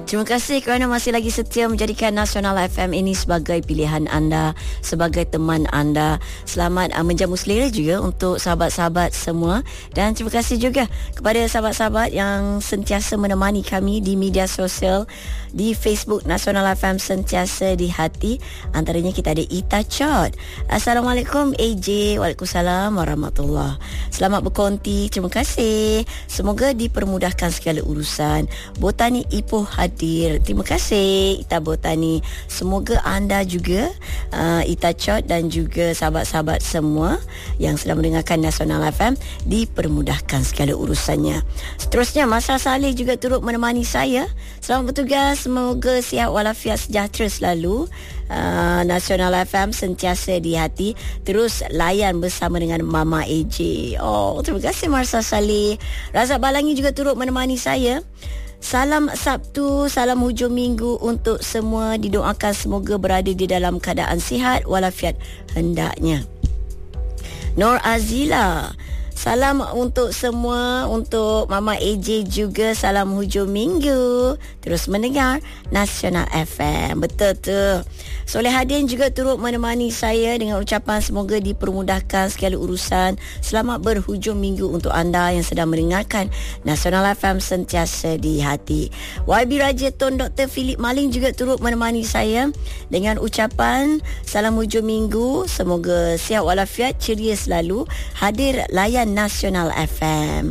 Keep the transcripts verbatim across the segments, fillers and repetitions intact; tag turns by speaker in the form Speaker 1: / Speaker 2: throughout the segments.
Speaker 1: Terima kasih kerana masih lagi setia menjadikan Nasional F M ini sebagai pilihan anda, sebagai teman anda. Selamat uh, menjamu selera juga untuk sahabat-sahabat semua. Dan terima kasih juga kepada sahabat-sahabat yang sentiasa menemani kami di media sosial, di Facebook Nasional F M Sentiasa di Hati. Antaranya kita ada Ita Chot. Assalamualaikum A J. Waalaikumsalam warahmatullahi. Selamat berkonti. Terima kasih. Semoga dipermudahkan segala urusan. Botani Ipoh hadir. Terima kasih Ita Botani. Semoga anda juga uh, Ita Chot dan juga sahabat-sahabat semua yang sedang mendengarkan Nasional F M dipermudahkan segala urusannya. Seterusnya Masa Saleh juga turut menemani saya. Selamat bertugas. Semoga sihat walafiat sejahtera selalu. Uh, Nasional F M sentiasa di hati. Terus layan bersama dengan Mama A J. Oh, terima kasih Masa Saleh. Razak Balangi juga turut menemani saya. Salam Sabtu, salam hujung minggu untuk semua. Didoakan semoga berada di dalam keadaan sihat walafiat hendaknya. Nur Azila, salam untuk semua, untuk Mama A J juga. Salam hujung minggu. Terus mendengar Nasional F M. Betul tu. Solehadin juga turut menemani saya dengan ucapan semoga dipermudahkan segala urusan. Selamat berhujung minggu untuk anda yang sedang mendengarkan Nasional F M sentiasa di hati. Y B Raja Tun Doktor Philip Maling juga turut menemani saya dengan ucapan salam hujung minggu. Semoga sihat walafiat, ceria selalu. Hadir layan Nasional F M.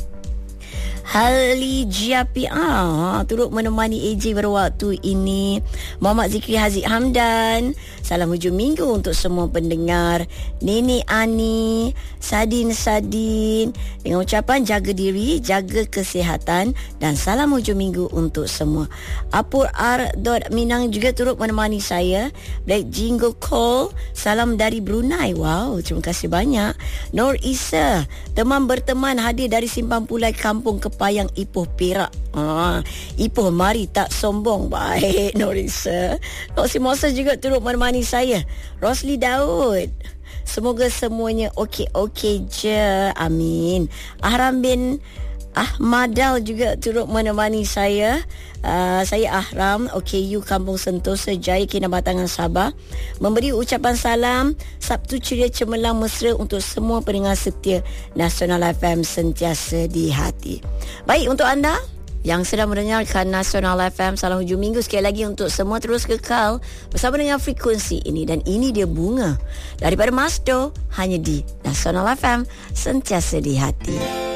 Speaker 1: Hali Jiapi ah, turut menemani A J berwaktu ini. Muhammad Zikri Haziq Hamdan, salam hujung minggu untuk semua pendengar. Nenek Ani, Sadin Sadin, dengan ucapan jaga diri, jaga kesihatan dan salam hujung minggu untuk semua. Apur R. Minang juga turut menemani saya. Black Jingo Call, salam dari Brunei. Wow, terima kasih banyak. Nur Isa, teman berteman hadir dari Simpang Pulai Kampung Kepayang Ipoh Perak. Ah, Ipoh mari tak sombong. Baik Norisa. Rosi Mosa juga turut menemani saya. Rosli Daud, semoga semuanya okey-okey je. Amin. Ahram bin Ahmadal juga turut menemani saya. Uh, saya Ahram, O K U Kampung Sentosa Jaya, Kinabatangan, Sabah. Memberi ucapan salam Sabtu ceria cemerlang mesra untuk semua pendengar setia Nasional F M sentiasa di hati. Baik, untuk anda yang sedang mendengarkan Nasional F M, salam hujung minggu sekali lagi untuk semua. Terus kekal bersama dengan frekuensi ini. Dan ini dia Bunga daripada Masdo, hanya di Nasional F M sentiasa di hati.